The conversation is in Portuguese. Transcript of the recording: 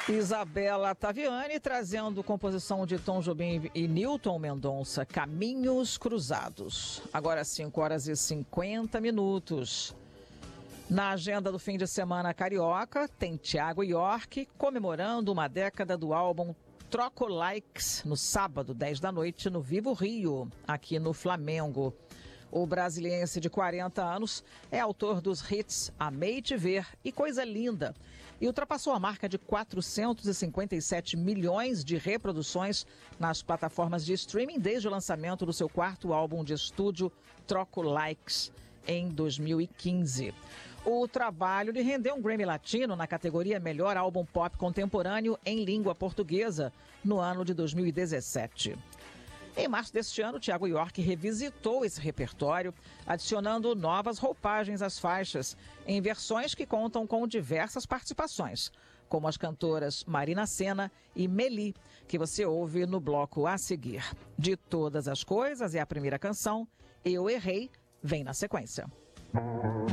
Isabela Taviani trazendo composição de Tom Jobim e Newton Mendonça, Caminhos Cruzados. Agora 5h50. Na agenda do fim de semana carioca, tem Thiago York comemorando uma década do álbum Troco Likes no sábado, 10 da noite, no Vivo Rio, aqui no Flamengo. O brasiliense de 40 anos é autor dos hits Amei Te Ver e Coisa Linda e ultrapassou a marca de 457 milhões de reproduções nas plataformas de streaming desde o lançamento do seu quarto álbum de estúdio, Troco Likes, em 2015. O trabalho lhe rendeu um Grammy Latino na categoria Melhor Álbum Pop Contemporâneo em Língua Portuguesa no ano de 2017. Em março deste ano, Thiago York revisitou esse repertório, adicionando novas roupagens às faixas, em versões que contam com diversas participações, como as cantoras Marina Sena e Meli, que você ouve no bloco a seguir. De Todas as Coisas é a primeira canção, Eu Errei, vem na sequência.